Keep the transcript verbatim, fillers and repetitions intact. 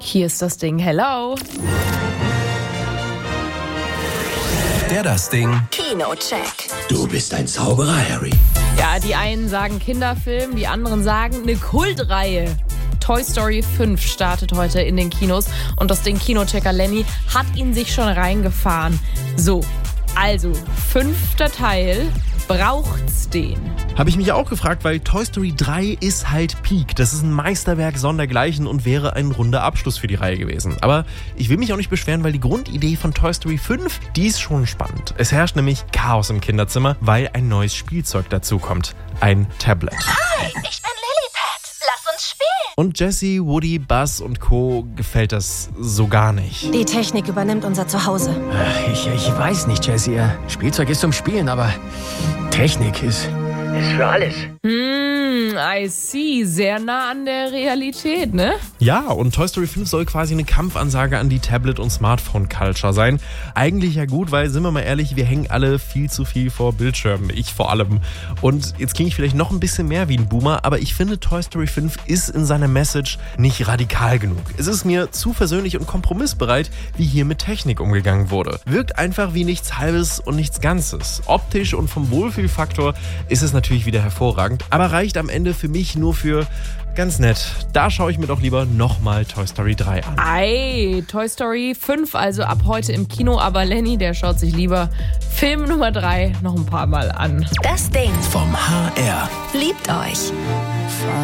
Hier ist das Ding. Hello. Der das Ding. Kinocheck. Du bist ein Zauberer, Harry. Ja, die einen sagen Kinderfilm, die anderen sagen eine Kultreihe. Toy Story fünf startet heute in den Kinos und das Ding Kinochecker Lenny hat ihn sich schon reingefahren. So, also fünfter Teil, braucht's den? Habe ich mich auch gefragt, weil Toy Story drei ist halt Peak. Das ist ein Meisterwerk sondergleichen und wäre ein runder Abschluss für die Reihe gewesen. Aber ich will mich auch nicht beschweren, weil die Grundidee von Toy Story fünf, die ist schon spannend. Es herrscht nämlich Chaos im Kinderzimmer, weil ein neues Spielzeug dazukommt. Ein Tablet. Hi, ich bin Lilliput. Lass uns spielen. Und Jessie, Woody, Buzz und Co. gefällt das so gar nicht. Die Technik übernimmt unser Zuhause. Ich, ich weiß nicht, Jessie. Spielzeug ist zum Spielen, aber Technik ist, ist für alles. Hm, I see. Sehr nah an der Realität, ne? Ja, und Toy Story fünf soll quasi eine Kampfansage an die Tablet- und Smartphone-Culture sein. Eigentlich ja gut, weil, sind wir mal ehrlich, wir hängen alle viel zu viel vor Bildschirmen. Ich vor allem. Und jetzt klinge ich vielleicht noch ein bisschen mehr wie ein Boomer, aber ich finde, Toy Story fünf ist in seiner Message nicht radikal genug. Es ist mir zu versöhnlich und kompromissbereit, wie hier mit Technik umgegangen wurde. Wirkt einfach wie nichts Halbes und nichts Ganzes. Optisch und vom Wohlfühlfaktor ist es natürlich wieder hervorragend, aber reicht am Ende für mich nur für ganz nett. Da schaue ich mir doch lieber nochmal Toy Story drei an. Ei, Toy Story fünf also ab heute im Kino, aber Lenny, der schaut sich lieber Film Nummer drei noch ein paar Mal an. Das Ding. Vom H R. Liebt euch.